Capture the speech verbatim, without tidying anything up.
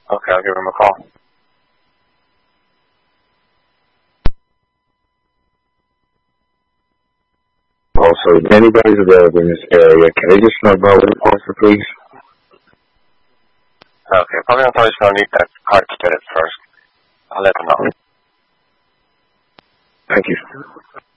Okay, I'll give him a call. Also, if anybody's available in this area, can they just snug by with officer, please? Okay, probably I'm probably just going to need that card to get it first. I'll let them know. Thank you.